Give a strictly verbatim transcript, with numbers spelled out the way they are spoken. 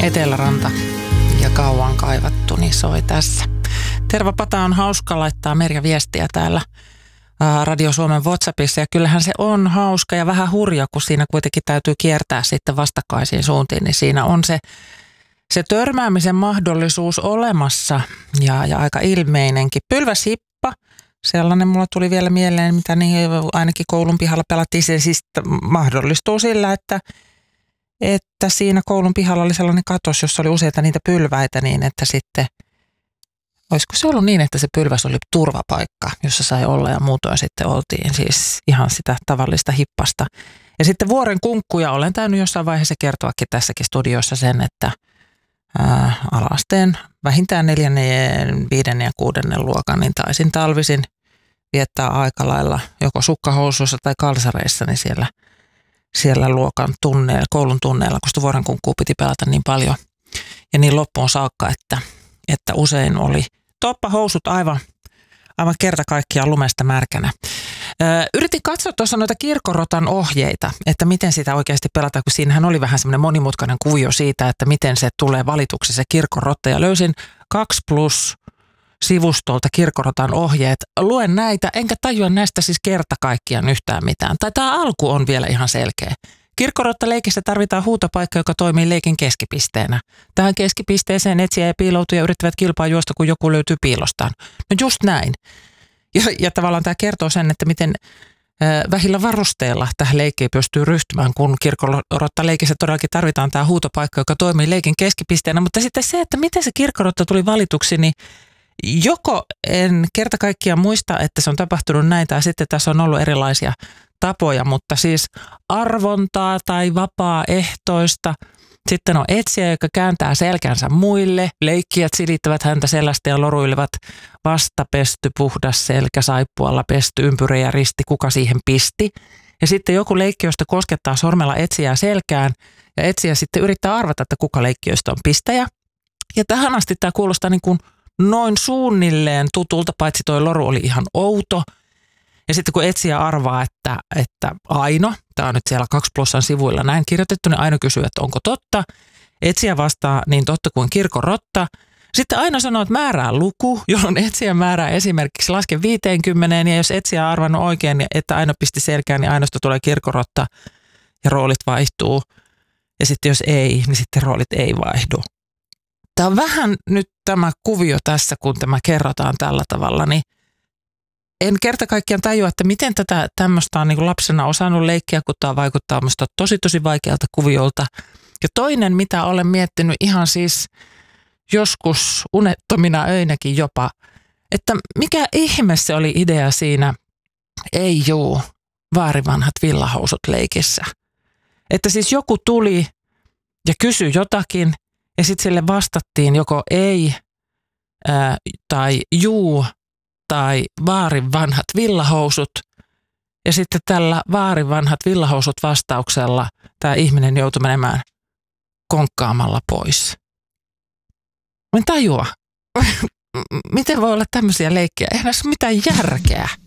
Eteläranta ja kauan kaivattu, niin soi tässä. Terva Pata, on hauska laittaa Merja viestiä täällä Radio Suomen WhatsAppissa, ja kyllähän se on hauska ja vähän hurja, kun siinä kuitenkin täytyy kiertää sitten vastakkaisiin suuntiin, niin siinä on se, se törmäämisen mahdollisuus olemassa ja, ja aika ilmeinenkin. Pylväshippa, sellainen mulla tuli vielä mieleen, mitä niin ainakin koulun pihalla pelattiin, se siis mahdollistuu sillä, että että siinä koulun pihalla oli sellainen katos, jossa oli useita niitä pylväitä, niin että sitten, olisiko se ollut niin, että se pylväs oli turvapaikka, jossa sai olla, ja muutoin sitten oltiin siis ihan sitä tavallista hippasta. Ja sitten vuoren kunkkuja olen täynyt jossain vaiheessa kertoakin tässäkin studiossa sen, että ää, ala-asteen vähintään neljännen, viidennen ja kuudennen luokan, niin taisin talvisin viettää aika lailla joko sukkahousuissa tai kalsareissa, niin siellä siellä luokan tunneilla, koulun tunneilla, kun sitä vuoren kunkkua piti pelata niin paljon ja niin loppuun saakka, että, että usein oli toppahousut aivan, aivan kerta kaikkiaan lumesta märkänä. Ö, yritin katsoa tuossa noita kirkkorotan ohjeita, että miten sitä oikeasti pelataan, kun siinähän oli vähän semmoinen monimutkainen kuvio siitä, että miten se tulee valituksi se kirkkorotta, ja löysin kaksi plus sivustolta kirkkorotan ohjeet. Luen näitä, enkä tajua näistä siis kerta kaikkiaan yhtään mitään. Tai tämä alku on vielä ihan selkeä. Kirkkorottaleikissä tarvitaan huutopaikka, joka toimii leikin keskipisteenä. Tähän keskipisteeseen etsiä ja piiloutuja yrittävät kilpaa juosta, kun joku löytyy piilostaan. No just näin. Ja, ja tavallaan tämä kertoo sen, että miten äh, vähillä varusteilla tähän leikkiin pystyy ryhtymään, kun kirkkorottaleikissä todellakin tarvitaan tämä huutopaikka, joka toimii leikin keskipisteenä. Mutta sitten se, että miten se kirkkorotta tuli valituksi, niin joko en kerta kaikkiaan muista, että se on tapahtunut näin, tai sitten tässä on ollut erilaisia tapoja, mutta siis arvontaa tai vapaaehtoista. Sitten on etsijä, joka kääntää selkänsä muille. Leikkijät silittävät häntä selästä ja loruilevat vastapesty, puhdas selkä, saippualla pesty, ympyrä ja risti, kuka siihen pisti. Ja sitten joku leikkiöistä koskettaa sormella etsijää selkään, ja etsijä sitten yrittää arvata, että kuka leikkiöistä on pistäjä. Ja tähän asti tämä kuulostaa niin kuin noin suunnilleen tutulta, paitsi toi loru oli ihan outo. Ja sitten kun etsijä arvaa, että, että Aino, tämä on nyt siellä kaksi plussan sivuilla näin kirjoitettu, niin Aino kysyy, että onko totta. Etsijä vastaa niin totta kuin kirkkorotta. Sitten Aino sanoo, että määrää luku, jolloin etsijä määrää esimerkiksi laske viiteenkymmeneen, ja jos etsijä on arvannut oikein, että Aino pisti selkään, niin Ainosta tulee kirkkorotta ja roolit vaihtuu. Ja sitten jos ei, niin sitten roolit ei vaihdu. Tämä on vähän nyt tämä kuvio tässä, kun tämä kerrotaan tällä tavalla, niin en kerta kaikkiaan tajua, että miten tätä tämmöistä on niin kuin lapsena osannut leikkiä, kun tämä vaikuttaa minusta tosi tosi vaikealta kuviolta. Ja toinen, mitä olen miettinyt ihan siis joskus unettomina öinäkin jopa, että mikä ihme se oli idea siinä ei juu, vaarivanhat villahousut leikissä. Että siis joku tuli ja kysyi jotakin, ja sitten sille vastattiin joko ei ää, tai juu tai vaarin vanhat villahousut. Ja sitten tällä vaarin vanhat villahousut vastauksella tämä ihminen joutui menemään konkkaamalla pois. Mä en tajua. Miten voi olla tämmöisiä leikkejä? Eihän näissä ole mitään järkeä.